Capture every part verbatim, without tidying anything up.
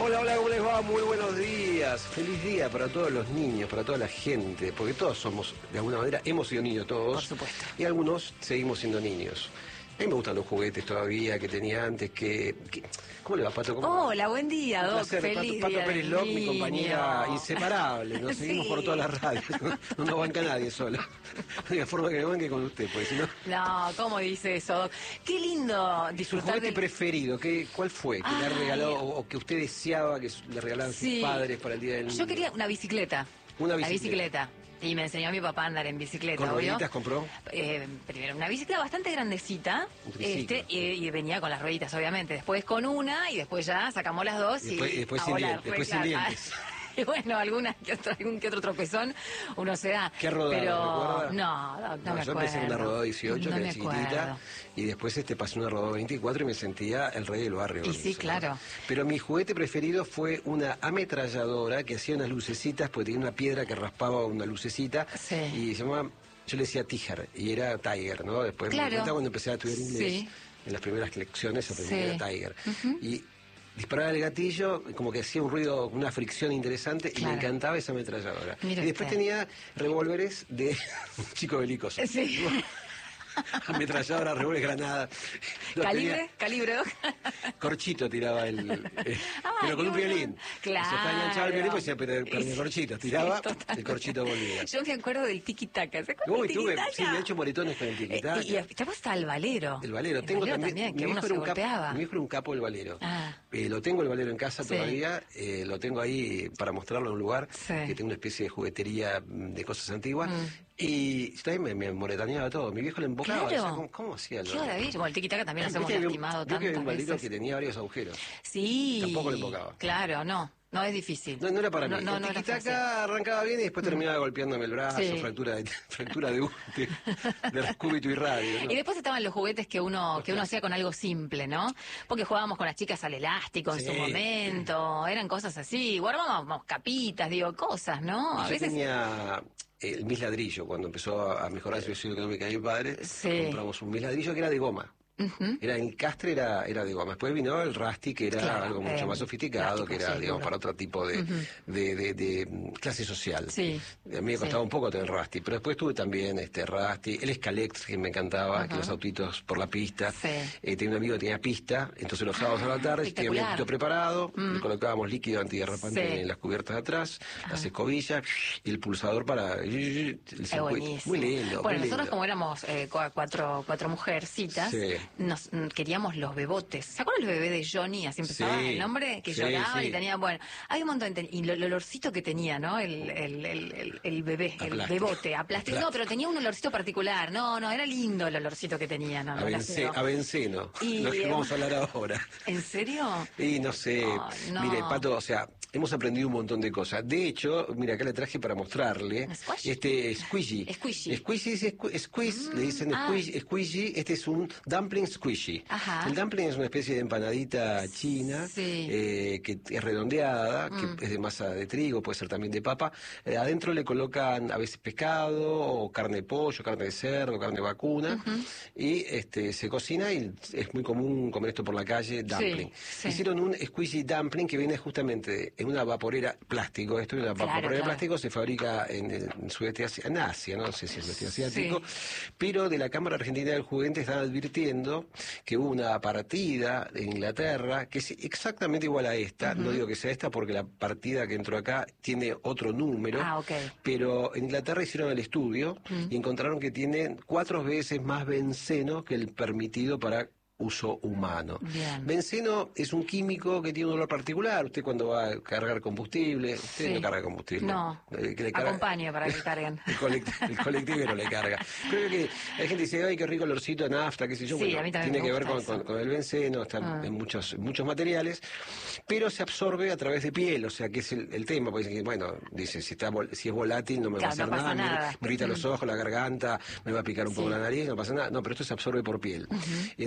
Hola, hola, ¿cómo les va? Muy buenos días. Feliz día para todos los niños, para toda la gente, porque todos somos, de alguna manera, hemos sido niños todos. Por supuesto. Y algunos seguimos siendo niños. A mí me gustan los juguetes todavía que tenía antes, que... que ¿cómo le va, Pato? ¿Cómo Hola, buen día, Doc. placer, Feliz Pato, Pato día Pérez del Locke, mi compañera niño. inseparable. Nos seguimos Sí. por todas las radios. No, no nos banca nadie solo. La única forma que me banque con usted, porque si no... No, ¿cómo dice eso, Doc? Qué lindo ¿Su disfrutar juguete del... preferido? ¿Qué, ¿Cuál fue? ¿Que le ha Ay. regalado o, o que usted deseaba que le regalaran Sí. sus padres para el Día del Niño? Yo quería una bicicleta. Una La bicicleta. bicicleta. Y me enseñó a mi papá a andar en bicicleta, ¿Con obvio. rueditas compró? Eh, primero, una bicicleta bastante grandecita. Un triciclo. Este, y, y venía con las rueditas, obviamente. Después con una y después ya sacamos las dos Y después- y, y después a sin volar. dien- después Fue sin claro. dientes. Y bueno, alguna que otro, algún que otro tropezón uno se da. ¿Qué rodada? Pero ¿Recuerda? no, no, no me yo acuerdo. empecé en una rodada dieciocho, No que me era chiquitita, acuerdo. y después este pasé una rodada veinticuatro y me sentía el rey del barrio. Y sí, ¿no? claro. Pero mi juguete preferido fue una ametralladora que hacía unas lucecitas, porque tenía una piedra que raspaba una lucecita, Sí. y se llamaba, yo le decía Tiger, y era Tiger, ¿no? Después me Claro. di cuenta cuando empecé a estudiar inglés, Sí. en las primeras lecciones aprendí Sí. que era Tiger. Ujú. Y disparaba el gatillo, como que hacía un ruido, una fricción interesante, y Claro. me encantaba esa ametralladora. Mire y después usted. tenía revólveres de un chico belicoso. Sí. Ametralladora, revólver, granada. Los ¿Calibre? tenía- ¿Calibre, Doc? Corchito tiraba el... el- Ah, pero con qué un bueno. violín. Claro. Y se estaba enganchado el violín, pues se perder Sí, el corchito. Tiraba, sí, total. el corchito volvía. Yo me acuerdo del tiki-taka. ¿Se acuerdan Uy, del tuve, tiki-taka? sí, me he hecho moretones con el tiquitaca. Eh, y, y después está el valero. El valero, El tengo valero también, que mi uno viejo se era un capo, golpeaba. mi viejo era un capo del valero. Ah. Eh, lo tengo el valero en casa Sí. todavía, eh, lo tengo ahí para mostrarlo en un lugar, Sí. que tengo una especie de juguetería mm, de cosas antiguas, Mm. y también me, me moretaneaba todo, mi viejo le embocaba, Claro. o sea, ¿cómo, cómo hacía el Qué valero? maravilla. Bueno, el tiki-taka también nos hemos Viste que había un- lastimado vio que había tantas un valero veces. que tenía varios agujeros. Sí. Tampoco le embocaba. Claro, no. No es difícil. No, no era para no, mí. No, el no era fácil. tiquitaca arrancaba bien y después terminaba golpeándome el brazo, Sí. fractura de fractura de, de, de cúbito y radio. ¿no? Y después estaban los juguetes que uno que uno hacía con algo simple, ¿no? Porque jugábamos con las chicas al elástico en Sí. su momento, eran cosas así, guardábamos capitas, digo, cosas, ¿no? A Yo veces tenía el mis ladrillo, cuando empezó a mejorar la situación económica de mi padre, Sí. compramos un mis ladrillo que era de goma. Ujú. Era el castre era, era de goma. Después vino el Rusty, que era Claro, algo mucho eh, más sofisticado, plástico, que era, sí, digamos, duro. para otro tipo de, Ujú. de, de, de, mm, clase social. Sí, A mí me costaba sí. un poco tener Rusty, pero después tuve también este Rusty, el Scalect, que me encantaba, Ajá. que los autitos por la pista. Sí. Eh, tenía un amigo que tenía pista, entonces los sábados a la tarde tenía mi espectacular. autito preparado, Mm. le colocábamos líquido antiderrapante Sí. en las cubiertas de atrás, las Ah. escobillas y el pulsador para el Es circuito. buenísimo. Muy lindo. Bueno, muy nosotros lindo. como éramos eh, cua- cuatro, cuatro mujercitas, Sí. nos mm, queríamos los bebotes. ¿Se acuerdan los bebés de Johnny? Así empezaba Sí. el nombre, que Sí, lloraban sí. y tenían, bueno, hay un montón de... Y lo- el olorcito que tenía, ¿no? El, el, el, el, el bebé, A el plástico. bebote, a plástico. A No, plástico. pero tenía un olorcito particular. No, no, era lindo el olorcito que tenía. No, no A, era vence, feo. a Benceno, Y, lo que eh, vamos a hablar ahora. ¿En serio? Y no sé, Ay, no. mire, Pato, o sea, hemos aprendido un montón de cosas. De hecho, mira, acá le traje para mostrarle ¿Squash? este squishy. Squishy. Squishy es squ- squeeze, Mm, le dicen ah. squishy, squishy, este es un dumpling squishy. Ajá. El dumpling es una especie de empanadita china, Sí. eh, que es redondeada, Mm. que es de masa de trigo, puede ser también de papa. Eh, adentro le colocan a veces pescado, o carne de pollo, carne de cerdo, carne de vacuna, Ujú. y este se cocina y es muy común comer esto por la calle, dumpling. sí. Hicieron un squishy dumpling que viene justamente en una vaporera plástico. Esto es una Claro, vaporera de claro. plástico, se fabrica en el en sudeste Asia, en Asia, no sé si es el sudeste asiático, Sí. pero de la Cámara Argentina del Juguete están advirtiendo que hubo una partida de Inglaterra que es exactamente igual a esta, no digo que sea esta porque la partida que entró acá tiene otro número, Ah, ok. pero en Inglaterra hicieron el estudio y encontraron que tienen cuatro veces más benceno que el permitido para uso humano. Bien. Benceno es un químico que tiene un olor particular. Usted cuando va a cargar combustible, usted Sí. no carga combustible. No. Eh, que le carga- Acompaño para que carguen. el, colect- el colectivero le carga. Creo que hay gente que dice, ay, qué rico olorcito a nafta, qué sé yo. Sí, Bueno, a mí también tiene me que ver con, gusta con- eso. con el benceno, está Ah. en muchos, muchos materiales, pero se absorbe a través de piel, o sea, que es el, el tema. Porque dicen que, bueno, dice, si, está, vol- si es volátil no me Claro, va a hacer no pasa nada, me- nada. me irrita los ojos, la garganta, me va a picar un poco Sí. la nariz, no pasa nada. No, pero esto se absorbe por piel. Y entonces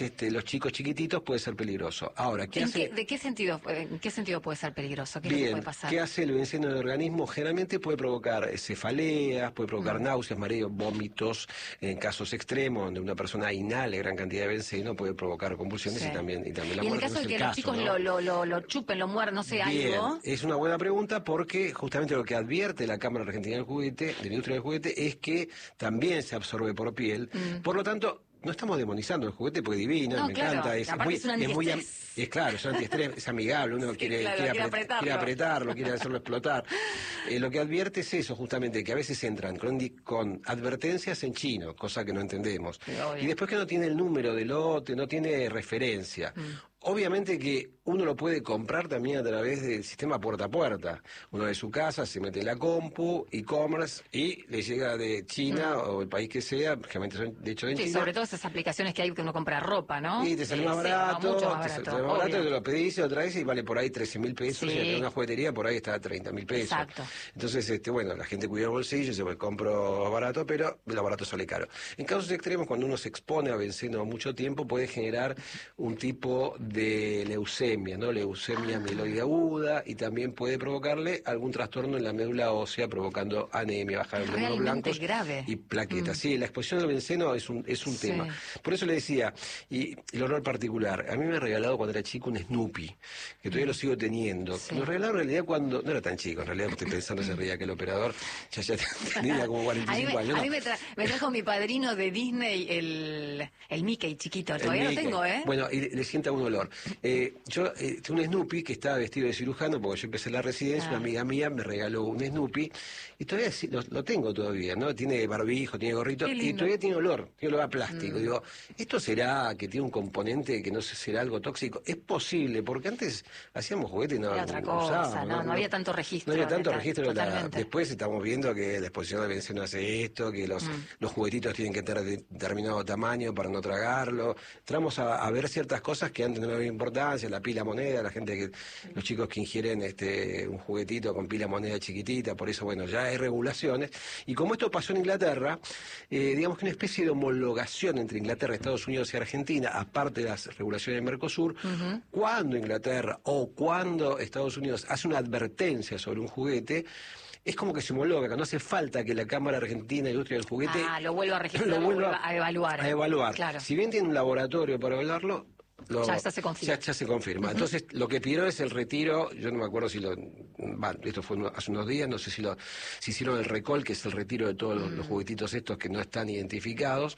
este, los chicos chiquititos puede ser peligroso. Ahora, ¿qué ¿En hace? qué, ¿De qué sentido, en qué sentido puede ser peligroso? ¿Qué es lo que Bien, puede pasar? ¿qué hace el benceno en el organismo? Generalmente puede provocar cefaleas, puede provocar Mm. náuseas, mareos, vómitos. En casos extremos, donde una persona inhale gran cantidad de benceno, puede provocar convulsiones Sí. y también, y también la Y en el muerte. caso No de es que el los caso, chicos ¿no? lo, lo, lo, lo chupen, lo muerdan, no sé, Bien, algo. es una buena pregunta porque justamente lo que advierte la Cámara Argentina del Juguete, de la industria del juguete, es que también se absorbe por piel. Mm. Por lo tanto, no estamos demonizando el juguete porque es divino, No, me claro, encanta, es, es aparte muy, es un es muy am- antiestrés. es claro, es un antiestrés, es amigable, uno Sí, quiere, claro, quiere, quiere apre- apretarlo. quiere apretarlo, quiere hacerlo explotar. Eh, lo que advierte es eso, justamente, que a veces entran con, di- con advertencias en chino, cosa que no entendemos. Sí, obvio. Y después que no tiene el número de lote, no tiene referencia. Mm. Obviamente que uno lo puede comprar también a través del sistema puerta a puerta. Uno de su casa se mete en la compu, e-commerce, y le llega de China Mm. o el país que sea, generalmente son de hecho en Sí, China. sobre todo esas aplicaciones que hay que uno compra ropa, ¿no? Y te sale Eh, más sí, no, barato, mucho más te barato, sale más barato, obvio. te lo pedís, lo traes y vale por ahí trece mil pesos, Sí. y en una juguetería por ahí está a treinta mil pesos. Exacto. Entonces, este, bueno, la gente cuida el bolsillo, dice, bueno, compro barato, pero lo barato sale caro. En casos extremos, cuando uno se expone a benceno mucho tiempo, puede generar un tipo de leucemia, ¿no? Leucemia Ah. mieloide aguda, y también puede provocarle algún trastorno en la médula ósea, provocando anemia, baja de glóbulos Realmente blancos grave. y plaquetas. Mm. Sí, la exposición al benceno es un, es un Sí. tema. Por eso le decía, y el olor particular, a mí me ha regalado cuando era chico un Snoopy, que todavía lo sigo teniendo. Sí. Lo regalaron en realidad cuando, no era tan chico, en realidad estoy pensando, se reía que el operador ya, ya tenía como cuarenta A y mí, cinco me, años. a ¿no? mí me, tra- me trajo mi padrino de Disney el, el Mickey chiquito. El Todavía lo Mickey. tengo, ¿eh? Bueno, y le, le sienta un olor. Eh, yo, eh, tengo un Snoopy que estaba vestido de cirujano, porque yo empecé la residencia, Ah. una amiga mía me regaló un Snoopy, y todavía sí, lo, lo tengo todavía, ¿no? Tiene barbijo, tiene gorrito, Qué y lindo. todavía tiene olor, tiene olor a plástico. Mm. Digo, ¿esto será que tiene un componente que no sé, será algo tóxico? Es posible, porque antes hacíamos juguetes y no Era otra usábamos, cosa, no, no había tanto registro. No había tanto de- registro. de la- Totalmente. después estamos viendo que la exposición al benceno hace esto, que los, Mm. los juguetitos tienen que tener de- determinado tamaño para no tragarlo. Entramos a, a ver ciertas cosas que antes no había importancia, la pila moneda, la gente que, los chicos que ingieren este un juguetito con pila moneda chiquitita, por eso bueno, ya hay regulaciones. Y como esto pasó en Inglaterra, eh, digamos que una especie de homologación entre Inglaterra, Estados Unidos y Argentina, aparte de las regulaciones de Mercosur, Ujú. cuando Inglaterra o cuando Estados Unidos hace una advertencia sobre un juguete, es como que se homologa, que no hace falta que la Cámara Argentina de Industria del Juguete Ah, lo vuelvo a registrar, lo lo vuelva vuelvo a evaluar. a evaluar. Claro. Si bien tiene un laboratorio para evaluarlo, lo- Ya, ya se confirma. Ya, ya se confirma. Entonces, lo que pidió es el retiro, yo no me acuerdo si lo... va, esto fue uno- hace unos días, no sé si lo si hicieron el recall, que es el retiro de todos los, los juguetitos estos que no están identificados,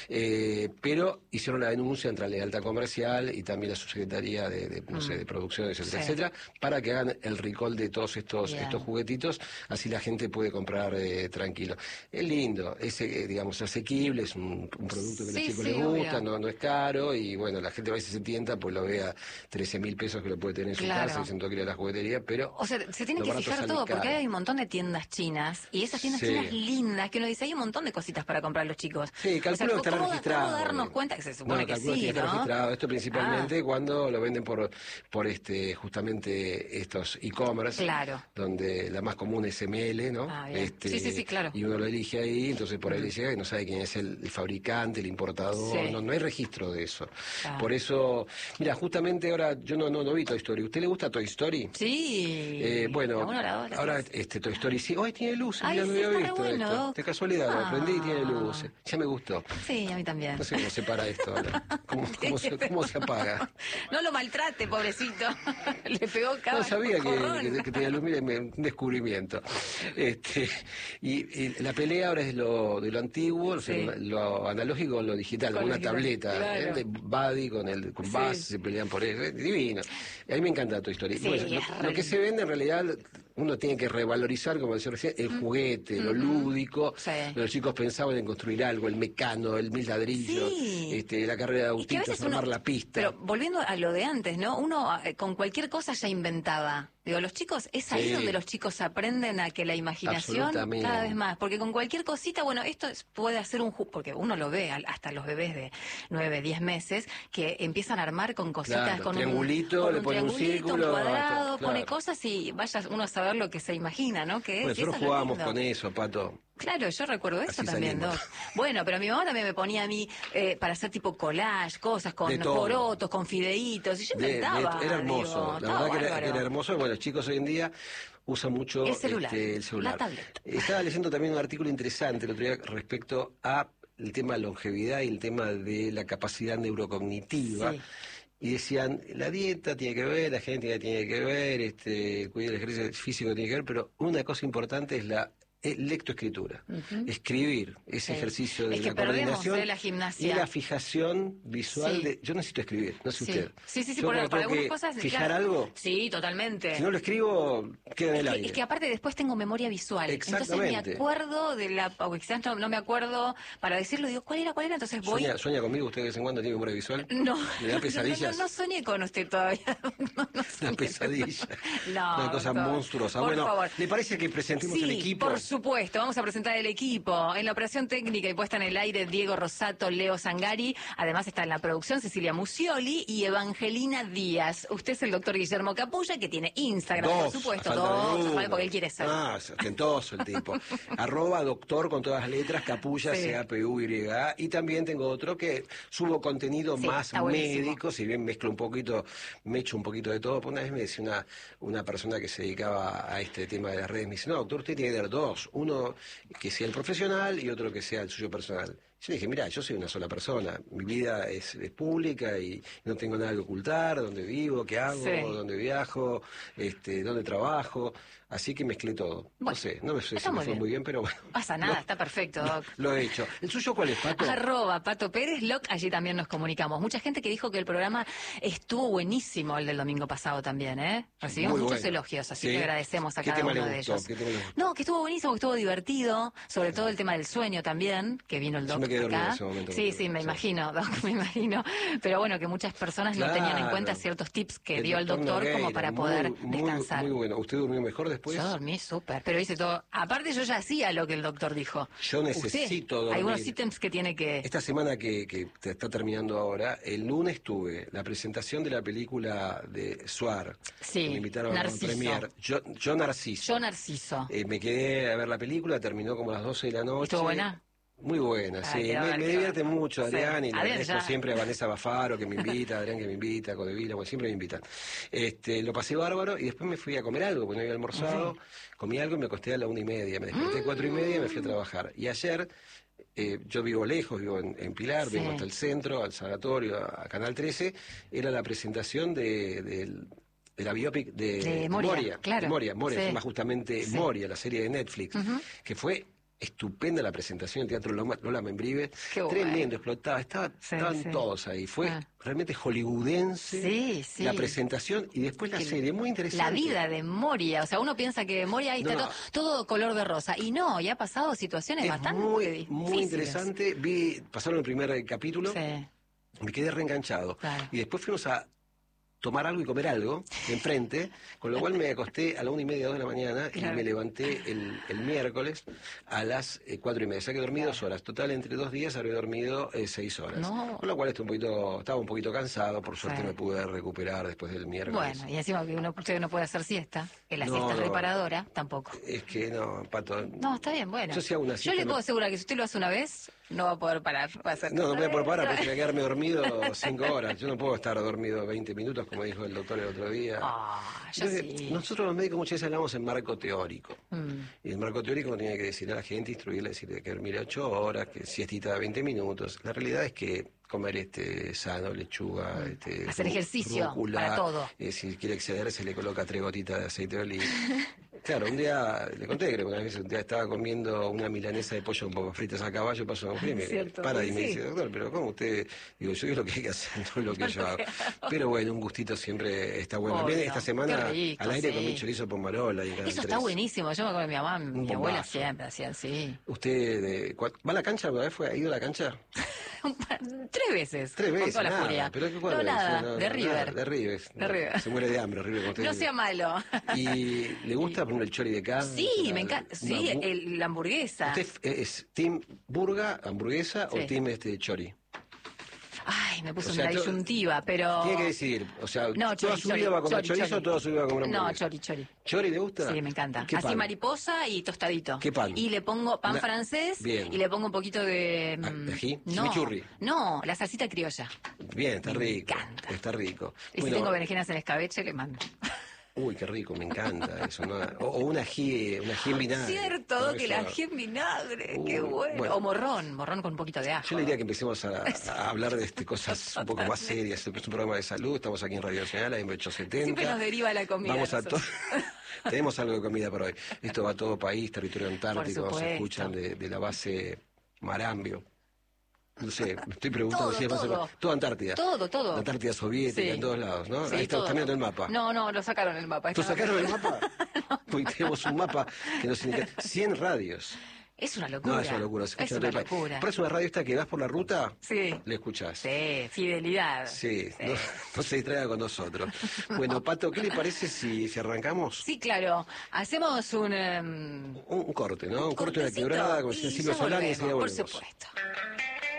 eh, pero hicieron la denuncia entre la lealtad comercial y también la subsecretaría de, de, no sé, de producción, etcétera, Sí. etcétera, para que hagan el recall de todos estos, Bien. estos juguetitos, así la gente puede comprar eh, tranquilo. Es lindo, es, eh, digamos, asequible, es un, un producto que a los Sí, chicos sí, les gusta, obvio. no, no es caro, y bueno, la gente a veces se tienta, pues lo ve a trece mil pesos que lo puede tener en su Claro. casa y se que ir a la juguetería, pero O sea, se tiene lo que barato fijar sale todo, porque caro. hay un montón de tiendas chinas, y esas tiendas Sí. chinas lindas, que uno dice, hay un montón de cositas para comprar los chicos. Sí, O sea, calculo que estará ¿cómo, registrado. ¿Cómo darnos eh. cuenta? Que se supone No, que calculo sí, que está ¿no? registrado. Esto principalmente cuando lo venden por por este justamente estos e-commerce, Claro. donde la más común es M L, ¿no? Ah, bien. Este, Sí, sí, sí, claro. Y uno lo elige ahí, entonces por ahí Mm. le llega y no sabe quién es el, el fabricante, el importador, Sí. no, no hay registro de eso. Claro. Por eso, mira, justamente ahora yo no, no, no vi Toy Story. ¿Usted le gusta Toy Story? Sí. Eh, bueno, La uno, la dos, la ahora tres. este Toy Story sí, hoy tiene luces, Ay, ya no sí, había está re visto bueno. esto. De casualidad, lo aprendí y tiene Ah. luces. Ya me gustó. Sí, a mí también. No sé cómo se para esto ahora. ¿Cómo, cómo se, cómo se apaga? No lo maltrate, pobrecito. Le pegó cada No sabía que, cojón. que, que tenía luz, mire, me- un descubrimiento. Este, y, y la pelea ahora es lo, de lo antiguo, o sea, Sí. lo, lo analógico con lo digital, Con con lo una digital, tableta, claro. ¿eh? de Buddy con el con Sí. Buzz, se pelean por eso, es divino. A mí me encanta Toy Story. Sí, Bueno, es lo, re lo que se vende en realidad, uno tiene que revalorizar, como decía recién, el juguete, lo Ujú. lúdico. Sí. Los chicos pensaban en construir algo, el mecano, el mil ladrillos, Sí. este, la carrera de Y que a autitos, veces armar uno- la pista. Pero volviendo a lo de antes, ¿no? Uno eh, con cualquier cosa ya inventaba. Digo, los chicos, es ahí Sí. donde los chicos aprenden a que la imaginación Absolutamente. cada vez más. Porque con cualquier cosita, bueno, esto es- puede hacer un... ju- Porque uno lo ve, al- hasta los bebés de nueve, diez meses, que empiezan a armar con cositas, Claro, con triangulito, un, con le un pone un triangulito, círculo, un cuadrado, claro. pone cosas y vaya uno a saber ver lo que se imagina, ¿no? Que es, Bueno, y nosotros eso es lo jugábamos lindo. con eso, Pato. Claro, yo recuerdo eso Así también, salimos. Doc. Bueno, pero mi mamá también me ponía a mí eh, para hacer tipo collage, cosas con De todo. porotos, con fideitos, y yo De- de- inventaba. era hermoso, digo, la estaba verdad que era, que bárbaro. era hermoso. Bueno, los chicos hoy en día usan mucho El celular, este, el celular. la tableta. Estaba leyendo también un artículo interesante el otro día respecto a el tema de la longevidad y el tema de la capacidad neurocognitiva. Sí. Y decían, la dieta tiene que ver, la genética tiene que ver, este, cuidar el ejercicio físico tiene que ver, pero una cosa importante es la eh, lectoescritura. Ujú. Escribir, ese Sí. ejercicio de Es que la perdemos, coordinación eh, la gimnasia. y la fijación visual Sí. de... Yo necesito escribir, no sé Sí. usted. Sí, sí, sí, Yo por- cuando para tengo algunas que cosas... fijar claro. algo, Sí, totalmente. si no lo escribo, queda en el Es que, aire. es que aparte después tengo memoria visual. Entonces Exactamente. me acuerdo de la... O quizás no, no me acuerdo para decirlo, digo, ¿cuál era, cuál era? Entonces voy... ¿Sueña, sueña conmigo usted de vez en cuando? ¿Tiene memoria visual? No, ¿Le da no, pesadillas? no, no, no soñé con usted todavía. No, no soñé Una con- pesadilla. No, Una cosa doctor. monstruosa. Por Bueno, favor. ¿le parece que presentemos Sí, el equipo? por supuesto. Vamos a presentar el equipo. En la operación técnica y puesta en el aire, Diego Rosato, Leo Zangari. Además está en la producción Cecilia Musioli y Evangelina Díaz. Usted es el doctor Guillermo Capulla, que tiene Instagram, Dos, por supuesto. a falta de Dos, uno. Rafael, porque él quiere ser. Ah, es ostentoso el tipo. Arroba doctor con todas las letras, Capulla, Sí. C A P U Y A. Y también tengo otro que subo contenido Sí, más está buenísimo. médico, si bien mezclo un poquito, me echo un poquito de todo. Pues una vez me decía una, una persona que se dedicaba a este tema de las redes, me dice, no, doctor, usted tiene que tener dos. Uno que sea el profesional y otro que sea el suyo personal. Yo dije, mira, yo soy una sola persona, mi vida es, es pública y no tengo nada que ocultar, dónde vivo, qué hago, Sí. dónde viajo, este, dónde trabajo, así que mezclé todo. no Bueno, sé, no me sé está si me muy fue bien. muy bien, pero bueno. No pasa nada, Lo- está perfecto, Doc. Lo he hecho. ¿El suyo cuál es, Pato? Arroba Pato Pérez Loc, allí también nos comunicamos. Mucha gente que dijo que el programa estuvo buenísimo el del domingo pasado también, ¿eh? Recibimos Muy muchos bueno. elogios, así Sí. que agradecemos a ¿Qué cada tema uno le de gustó? ellos. ¿Qué tema le gustó? No, que estuvo buenísimo, que estuvo divertido, sobre todo el tema del sueño también, que vino el Yo Doc me quedé dormido acá. en ese momento. Sí, sí, me Sí. imagino, Doc, me imagino. Pero bueno, que muchas personas no tenían en cuenta Claro. ciertos tips que El dio el doctor Nogueira, como para muy, poder muy, descansar. Muy bueno. ¿Usted durmió mejor después? Yo dormí súper, pero hice todo. Aparte yo ya hacía lo que el doctor dijo. Yo necesito Usted, dormir. algunos ítems que tiene que... Esta semana que, que te está terminando ahora, el lunes tuve la presentación de la película de Suar. Sí, que me invitaron a Narciso. la premier. Yo, yo Narciso. Yo Narciso. Eh, me quedé a ver la película, terminó como a las doce de la noche. ¿Estuvo buena? Muy buena, Ah, sí. quiero Me, ver, me quiero divierte ver. mucho, Sí. Adrián, y le Adrián agradezco ya- siempre a Vanessa Bafaro que me invita, a Adrián que me invita, a Codevila, bueno, siempre me invitan. Este, lo pasé bárbaro y después me fui a comer algo, porque no había almorzado, comí algo y me acosté a la una y media. Me desperté a cuatro y media y me fui a trabajar. Y ayer, eh, yo vivo lejos, vivo en, en Pilar, Sí. vengo hasta el centro, al Sanatorio, a, a Canal trece, era la presentación de, del- de la biopic de, De Moria, claro. de Moria, Moria, Sí. se llama justamente Sí. Moria, la serie de Netflix, Ujú. que fue estupenda la presentación en el Teatro Lola, Lola Membrive, Qué bueno. tremendo, explotaba, estaba, Sí, estaban sí. todos ahí, fue Ah. realmente hollywoodense Sí, sí. la presentación y después la Que serie, muy interesante. La vida de Moria, o sea, uno piensa que Moria ahí No, está no. todo, todo color de rosa, y no, y ha pasado situaciones es bastante muy, difíciles. muy interesante, vi, pasaron el primer eh, capítulo, Sí, me quedé reenganchado claro. y después fuimos a tomar algo y comer algo de enfrente, con lo cual me acosté a la una y media, dos de la mañana Claro. y me levanté el, el miércoles a las eh, cuatro y media. O sea que dormí dos horas. Total, entre dos días habré dormido eh, seis horas. No. Con lo cual estoy un poquito, estaba un poquito cansado, por suerte Sí. me pude recuperar después del miércoles. Bueno, y encima que uno, usted no puede hacer siesta, que la No, siesta es no. reparadora, tampoco. Es que no, Pato. No, está bien, bueno. Yo sí hago una Yo siesta, le puedo no- asegurar que si usted lo hace una vez, no va a poder parar. Va a ser... No, no voy a poder parar, porque voy a quedarme dormido cinco horas. Yo no puedo estar dormido veinte minutos, como dijo el doctor el otro día. Ah, yo Entonces, sí. Nosotros los médicos muchas veces hablamos en marco teórico. Mm. Y el marco teórico uno tiene que decirle a la gente, instruirle, decirle que dormir ocho horas, que siestita de veinte minutos. La realidad es que comer este sano, lechuga, este, Hacer rú- ejercicio, rúcula, para todo. eh, si quiere exceder se le coloca tres gotitas de aceite de oliva. Claro, un día, le conté que una vez un día estaba comiendo una milanesa de pollo con papas fritas a caballo, pasó una mujer y me Cierto, para sí, y me sí. dice, doctor, pero ¿cómo usted? Digo, yo es lo que hay que hacer, no es lo que yo hago. Pero bueno, un gustito siempre está bueno. Obvio, También esta semana qué rico, al aire sí. comí chorizo pomarola. Y en Canal Eso está tres. buenísimo. Yo me acuerdo de mi mamá, mi Un abuela bombazo. siempre hacían así. ¿Usted de, cua- va a la cancha alguna vez? Fue, ¿Ha ido a la cancha? Tres veces. Tres con veces, toda la nada. furia. ¿Pero qué No, cuál es? nada, No, de no, River. nada, de River. De River. Se muere de hambre, River. Como usted No dice. sea malo. ¿Y le gusta poner el chori de carne? Sí, La- me encanta. Sí, una bu- el- la hamburguesa. ¿Usted es, es team burga, hamburguesa Sí. o team este chori? Ay, me puso O sea, una to- disyuntiva, pero... Tiene que decidir, o sea, No, toda chori, su chori, vida va a comer chori, chorizo, chori. toda su vida va a comer No, hamburguesa. chori, chori. ¿Chori le gusta? Sí, me encanta. ¿Qué Así pan? mariposa y tostadito. ¿Qué pan? Y le pongo pan Una- francés Bien. y le pongo un poquito de... mm, Ah, ¿ají? No, Chimichurri. no, la salsita criolla. Bien, está Me rico. encanta. Está rico. Y Bueno, si tengo berenjenas en escabeche, le mando. uy, qué rico, me encanta eso, ¿no? O, o un ají, un ají en vinagre. Cierto, ¿no? que Eso- el ají en vinagre, Uy, qué bueno. bueno. O morrón, morrón con un poquito de ajo. Yo le diría que empecemos a, a hablar de este, cosas un poco más serias. Es un programa de salud, estamos aquí en Radio Nacional, en ochocientos setenta. Siempre nos deriva la comida. Vamos a todo. nosotros. Tenemos algo de comida para hoy. Esto va a todo país, territorio antártico, Por se supuesto. escuchan de, de la base Marambio. No sé, me estoy preguntando Todo, si es base todo. toda Antártida. Todo, todo. La Antártida soviética, Sí. en todos lados, ¿no? Sí, Ahí está, todo. está viendo el mapa. No, no, lo sacaron el mapa. ¿Tú estaba- sacaron el mapa? Porque tenemos un mapa que nos indica cien radios. Es una locura. No, es una locura. Se escucha Es en una todo el país. locura. Pero es una radio esta que vas por la ruta, Sí. le escuchás. Sí, fidelidad. Sí, No, no se distraiga con nosotros. Bueno, Pato, ¿qué le parece si, si arrancamos? Sí, claro. Hacemos un... em, Un, un corte, ¿no? Un corte de la cortecito quebrada, como y decía Silvio ya Solari, y volvemos, enseguida por volvemos. supuesto.